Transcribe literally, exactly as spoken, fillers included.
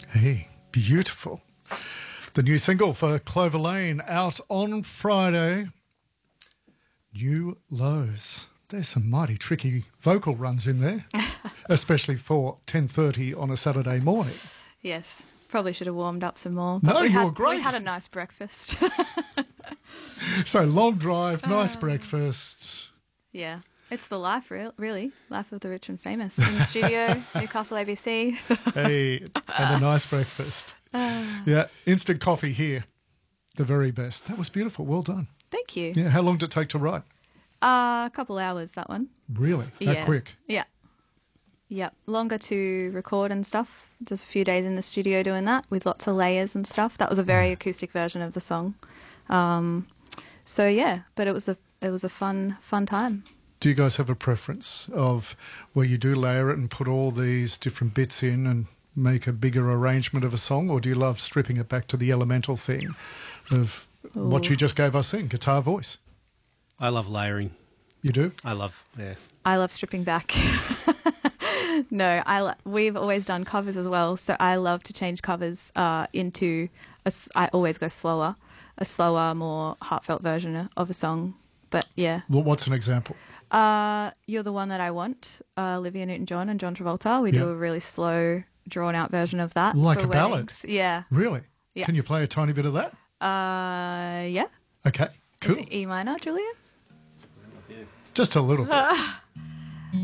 Hey, beautiful. The new single for Clover Lane out on Friday. New Lows. There's some mighty tricky vocal runs in there, especially for ten thirty on a Saturday morning. Yes, probably should have warmed up some more. No, we you had, were great. We had a nice breakfast. So long drive, nice uh, breakfast. Yeah, it's the life, real, really. Life of the rich and famous. In the studio, Newcastle A B C. Hey, and a nice breakfast. Uh, yeah, instant coffee here. The very best. That was beautiful. Well done. Thank you. Yeah, how long did it take to write? Uh, a couple hours, that one. Really? That yeah. quick? Yeah. Yeah. Longer to record and stuff. Just a few days in the studio doing that with lots of layers and stuff. That was a very yeah. acoustic version of the song. Um, so yeah, but it was a it was a fun fun time. Do you guys have a preference of where you do layer it and put all these different bits in and make a bigger arrangement of a song, or do you love stripping it back to the elemental thing of Ooh. what you just gave us in, guitar voice? I love layering. You do? I love, yeah. I love stripping back. No, I lo- we've always done covers as well, so I love to change covers uh, into, a, I always go slower, a slower, more heartfelt version of a song. But yeah. Well, what's an example? Uh, You're the One That I Want, uh, Olivia Newton-John and John Travolta. We yeah. do a really slow, drawn-out version of that. Like for a weddings. ballad? Yeah. Really? Yeah. Can you play a tiny bit of that? Uh, yeah. Okay, cool. It's E minor, Julia? Just a little bit.